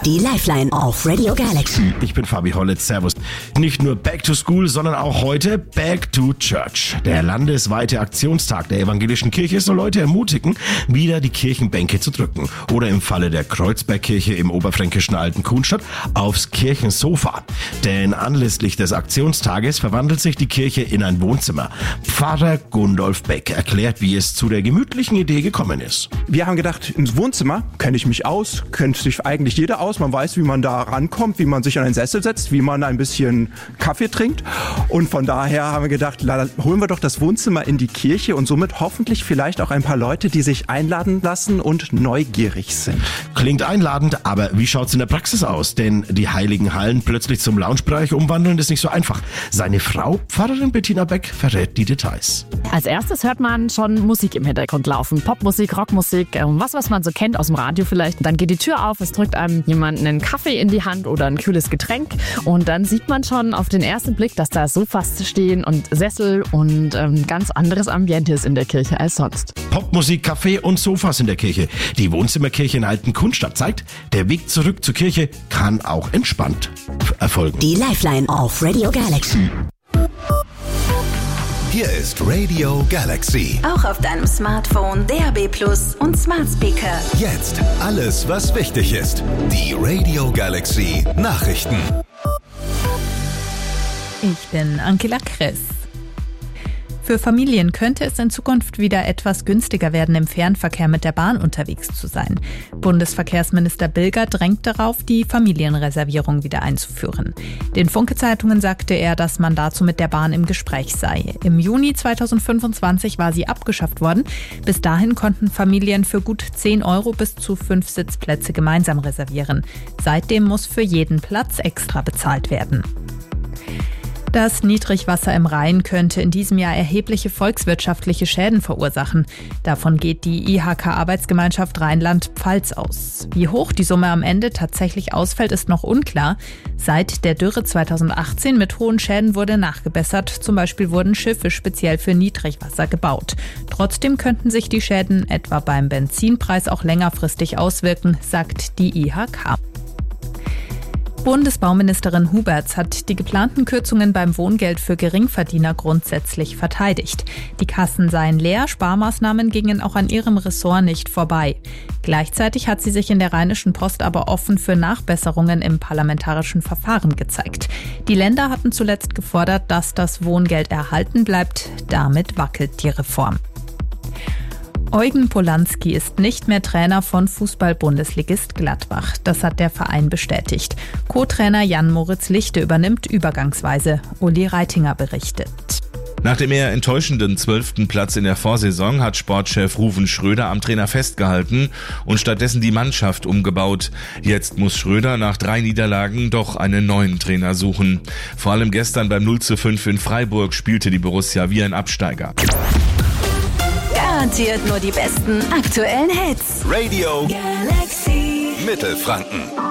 Die Lifeline auf Radio Galaxy. Ich bin Fabi Hollitz, servus. Nicht nur Back to School, sondern auch heute Back to Church. Der landesweite Aktionstag der evangelischen Kirche soll Leute ermutigen, wieder die Kirchenbänke zu drücken. Oder im Falle der Kreuzbergkirche im oberfränkischen Alten Kuhnstadt aufs Kirchensofa. Denn anlässlich des Aktionstages verwandelt sich die Kirche in ein Wohnzimmer. Pfarrer Gundolf Beck erklärt, wie es zu der gemütlichen Idee gekommen ist. Wir haben gedacht, ins Wohnzimmer kenne ich mich aus, kennt sich eigentlich jeder aus. Man weiß, wie man da rankommt, wie man sich an einen Sessel setzt, wie man ein bisschen Kaffee trinkt. Und von daher haben wir gedacht, holen wir doch das Wohnzimmer in die Kirche und somit hoffentlich vielleicht auch ein paar Leute, die sich einladen lassen und neugierig sind. Klingt einladend, aber wie schaut's in der Praxis aus? Denn die heiligen Hallen plötzlich zum Loungebereich umwandeln ist nicht so einfach. Seine Frau, Pfarrerin Bettina Beck, verrät die Details. Als erstes hört man schon Musik im Hintergrund laufen. Popmusik, Rockmusik, was man so kennt aus dem Radio vielleicht. Dann geht die Tür auf, es drückt einem jemand einen Kaffee in die Hand oder ein kühles Getränk. Und dann sieht man schon auf den ersten Blick, dass da Sofas stehen und Sessel und ganz anderes Ambiente ist in der Kirche als sonst. Popmusik, Kaffee und Sofas in der Kirche. Die Wohnzimmerkirche in Alten Kuhnstadt zeigt, der Weg zurück zur Kirche kann auch entspannt erfolgen. Die Lifeline auf Radio Galaxy. Hier ist Radio Galaxy. Auch auf deinem Smartphone, DAB+ und Smart Speaker. Jetzt alles, was wichtig ist. Die Radio Galaxy Nachrichten. Ich bin Angela Kress. Für Familien könnte es in Zukunft wieder etwas günstiger werden, im Fernverkehr mit der Bahn unterwegs zu sein. Bundesverkehrsminister Bilger drängt darauf, die Familienreservierung wieder einzuführen. Den Funke-Zeitungen sagte er, dass man dazu mit der Bahn im Gespräch sei. Im Juni 2025 war sie abgeschafft worden. Bis dahin konnten Familien für gut 10 € bis zu 5 Sitzplätze gemeinsam reservieren. Seitdem muss für jeden Platz extra bezahlt werden. Das Niedrigwasser im Rhein könnte in diesem Jahr erhebliche volkswirtschaftliche Schäden verursachen. Davon geht die IHK-Arbeitsgemeinschaft Rheinland-Pfalz aus. Wie hoch die Summe am Ende tatsächlich ausfällt, ist noch unklar. Seit der Dürre 2018 mit hohen Schäden wurde nachgebessert. Zum Beispiel wurden Schiffe speziell für Niedrigwasser gebaut. Trotzdem könnten sich die Schäden etwa beim Benzinpreis auch längerfristig auswirken, sagt die IHK. Bundesbauministerin Huberts hat die geplanten Kürzungen beim Wohngeld für Geringverdiener grundsätzlich verteidigt. Die Kassen seien leer, Sparmaßnahmen gingen auch an ihrem Ressort nicht vorbei. Gleichzeitig hat sie sich in der Rheinischen Post aber offen für Nachbesserungen im parlamentarischen Verfahren gezeigt. Die Länder hatten zuletzt gefordert, dass das Wohngeld erhalten bleibt. Damit wackelt die Reform. Eugen Polanski ist nicht mehr Trainer von Fußball-Bundesligist Gladbach. Das hat der Verein bestätigt. Co-Trainer Jan-Moritz Lichte übernimmt übergangsweise. Uli Reitinger berichtet. Nach dem eher enttäuschenden 12. Platz in der Vorsaison hat Sportchef Ruven Schröder am Trainer festgehalten und stattdessen die Mannschaft umgebaut. Jetzt muss Schröder nach 3 Niederlagen doch einen neuen Trainer suchen. Vor allem gestern beim 0:5 in Freiburg spielte die Borussia wie ein Absteiger. Garantiert nur die besten aktuellen Hits. Radio Galaxy. Mittelfranken.